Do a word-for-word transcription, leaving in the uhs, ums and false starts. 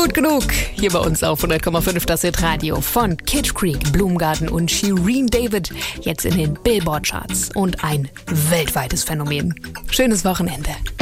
Gut genug, hier bei uns auf hundert Komma fünf das Hit-Radio von Kid Creek, Blumengarten und Shireen David, jetzt in den Billboard-Charts und ein weltweites Phänomen. Schönes Wochenende.